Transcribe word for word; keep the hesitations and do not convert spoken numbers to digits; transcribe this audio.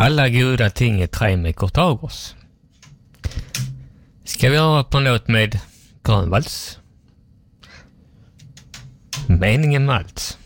Alla goda ting är tre med Kortagos. Ska vi höra på en låt med Grönvalls? Meningen med allt.